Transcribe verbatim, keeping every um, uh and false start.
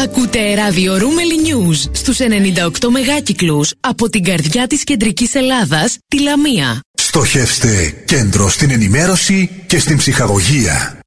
Ακούτε ραδιορούμελη News στους ενενήντα οκτώ μεγάκυκλους από την καρδιά της κεντρικής Ελλάδας, τη Λαμία. Στοχεύστε κέντρο στην ενημέρωση και στην ψυχαγωγία.